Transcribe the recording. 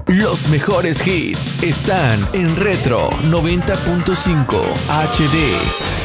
Los mejores hits están en Retro 90.5 HD.